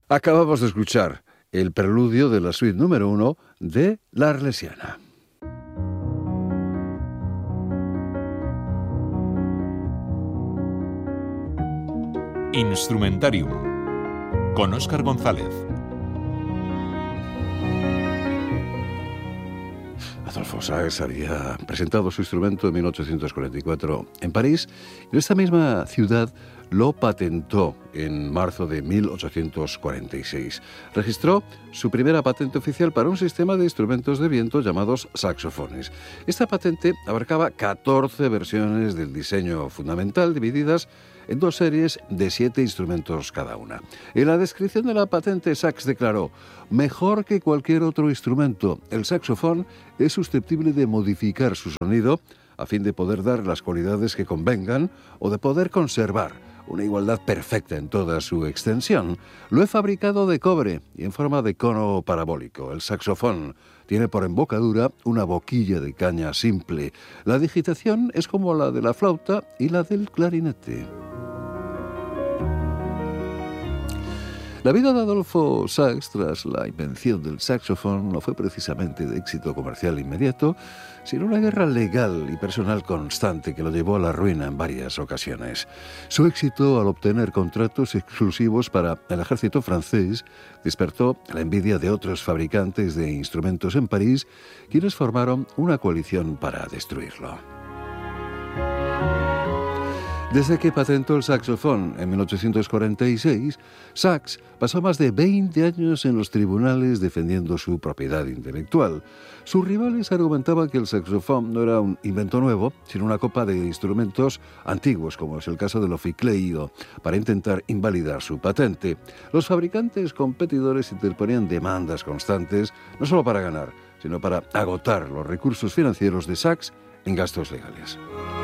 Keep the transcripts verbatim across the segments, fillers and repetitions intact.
Acabamos de escuchar el preludio de la suite número uno de La Arlesiana. Instrumentarium con Óscar González. Adolphe Sax había presentado su instrumento en mil ochocientos cuarenta y cuatro en París y en esta misma ciudad lo patentó en marzo de mil ochocientos cuarenta y seis. Registró su primera patente oficial para un sistema de instrumentos de viento llamados saxofones. Esta patente abarcaba catorce versiones del diseño fundamental divididas en dos series de siete instrumentos cada una. En la descripción de la patente, Sax declaró: mejor que cualquier otro instrumento, el saxofón es susceptible de modificar su sonido a fin de poder dar las cualidades que convengan o de poder conservar una igualdad perfecta en toda su extensión. Lo he fabricado de cobre y en forma de cono parabólico. El saxofón tiene por embocadura una boquilla de caña simple. La digitación es como la de la flauta y la del clarinete. La vida de Adolphe Sax tras la invención del saxofón no fue precisamente de éxito comercial inmediato, sino una guerra legal y personal constante que lo llevó a la ruina en varias ocasiones. Su éxito al obtener contratos exclusivos para el ejército francés despertó la envidia de otros fabricantes de instrumentos en París, quienes formaron una coalición para destruirlo. Desde que patentó el saxofón en mil ochocientos cuarenta y seis, Sax pasó más de veinte años en los tribunales defendiendo su propiedad intelectual. Sus rivales argumentaban que el saxofón no era un invento nuevo, sino una copa de instrumentos antiguos, como es el caso del oficleído, para intentar invalidar su patente. Los fabricantes competidores interponían demandas constantes, no solo para ganar, sino para agotar los recursos financieros de Sax en gastos legales.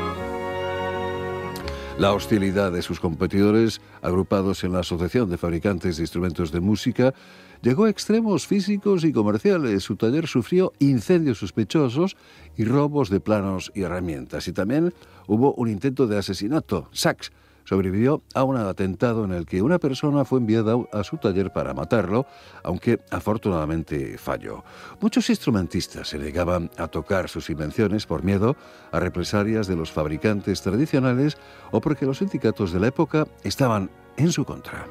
La hostilidad de sus competidores, agrupados en la Asociación de Fabricantes de Instrumentos de Música, llegó a extremos físicos y comerciales. Su taller sufrió incendios sospechosos y robos de planos y herramientas. Y también hubo un intento de asesinato. Sax sobrevivió a un atentado en el que una persona fue enviada a su taller para matarlo, aunque afortunadamente falló. Muchos instrumentistas se negaban a tocar sus invenciones por miedo a represalias de los fabricantes tradicionales o porque los sindicatos de la época estaban en su contra.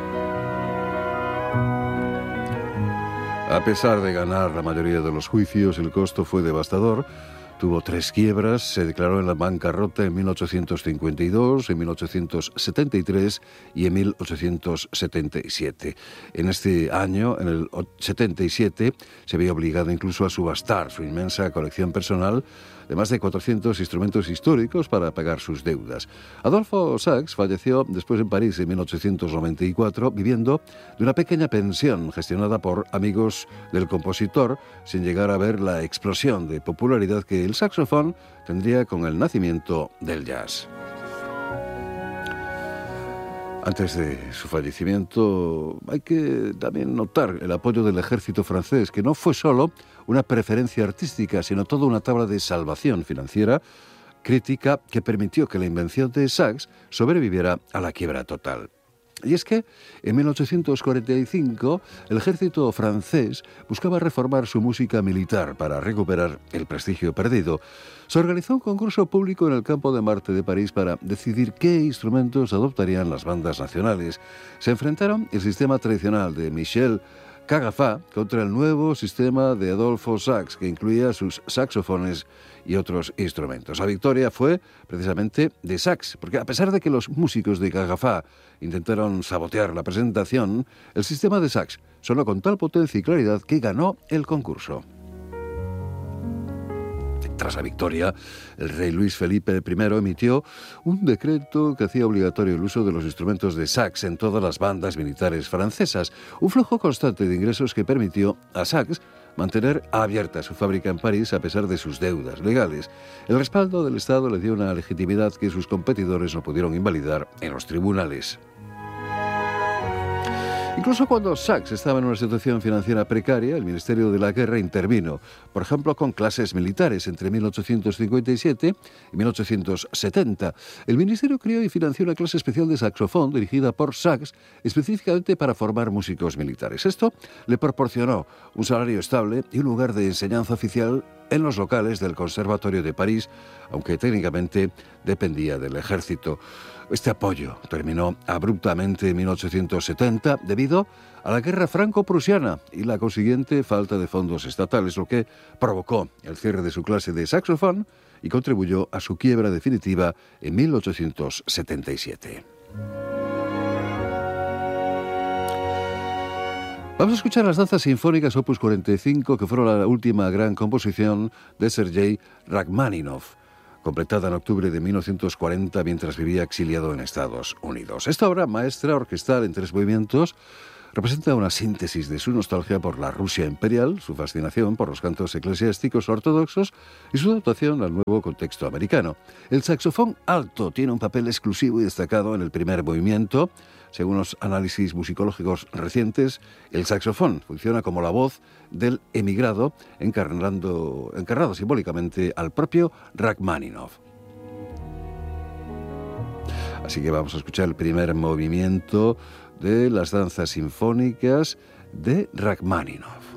A pesar de ganar la mayoría de los juicios, el costo fue devastador. Tuvo tres quiebras, se declaró en la bancarrota en mil ochocientos cincuenta y dos, en mil ochocientos setenta y tres y en mil ochocientos setenta y siete. En este año, en el setenta y siete, se vio obligado incluso a subastar su inmensa colección personal de más de cuatrocientos instrumentos históricos para pagar sus deudas. Adolphe Sax falleció después en París en mil ochocientos noventa y cuatro, viviendo de una pequeña pensión gestionada por amigos del compositor, sin llegar a ver la explosión de popularidad que el saxofón tendría con el nacimiento del jazz. Antes de su fallecimiento, hay que también notar el apoyo del ejército francés, que no fue solo una preferencia artística, sino toda una tabla de salvación financiera crítica que permitió que la invención de Sax sobreviviera a la quiebra total. Y es que en mil ochocientos cuarenta y cinco el ejército francés buscaba reformar su música militar para recuperar el prestigio perdido. Se organizó un concurso público en el Campo de Marte de París para decidir qué instrumentos adoptarían las bandas nacionales. Se enfrentaron el sistema tradicional de Michel Cagafá contra el nuevo sistema de Adolphe Sax, que incluía sus saxofones y otros instrumentos. La victoria fue precisamente de Sax, porque a pesar de que los músicos de Cagafá intentaron sabotear la presentación, el sistema de Sax sonó con tal potencia y claridad que ganó el concurso. Tras la victoria, el rey Luis Felipe primero emitió un decreto que hacía obligatorio el uso de los instrumentos de sax en todas las bandas militares francesas, un flujo constante de ingresos que permitió a Sax mantener abierta su fábrica en París a pesar de sus deudas legales. El respaldo del Estado le dio una legitimidad que sus competidores no pudieron invalidar en los tribunales. Incluso cuando Sachs estaba en una situación financiera precaria, el Ministerio de la Guerra intervino, por ejemplo, con clases militares entre mil ochocientos cincuenta y siete y mil ochocientos setenta. El Ministerio creó y financió una clase especial de saxofón dirigida por Sachs específicamente para formar músicos militares. Esto le proporcionó un salario estable y un lugar de enseñanza oficial en los locales del Conservatorio de París, aunque técnicamente dependía del ejército. Este apoyo terminó abruptamente en mil ochocientos setenta debido a la guerra franco-prusiana y la consiguiente falta de fondos estatales, lo que provocó el cierre de su clase de saxofón y contribuyó a su quiebra definitiva en mil ochocientos setenta y siete. Vamos a escuchar las danzas sinfónicas opus cuarenta y cinco, que fueron la última gran composición de Sergei Rachmaninoff, completada en octubre de mil novecientos cuarenta mientras vivía exiliado en Estados Unidos. Esta obra maestra orquestal en tres movimientos representa una síntesis de su nostalgia por la Rusia imperial, su fascinación por los cantos eclesiásticos ortodoxos y su adaptación al nuevo contexto americano. El saxofón alto tiene un papel exclusivo y destacado en el primer movimiento. Según los análisis musicológicos recientes, el saxofón funciona como la voz del emigrado, encarnando, encarnado simbólicamente al propio Rachmaninoff. Así que vamos a escuchar el primer movimiento de las danzas sinfónicas de Rachmaninoff.